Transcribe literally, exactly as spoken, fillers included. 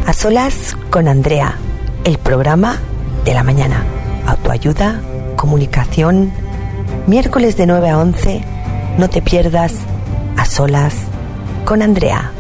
A solas con Andrea, el programa de la mañana. Autoayuda, comunicación. Miércoles de nueve a once, no te pierdas A solas con Andrea.